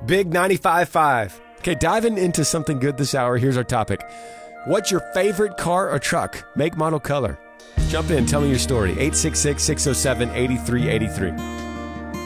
Big 95.5. Okay, diving into something good this hour. Here's our topic. What's your favorite car or truck? Make, model, color. Jump in. Tell me your story. 866-607-8383.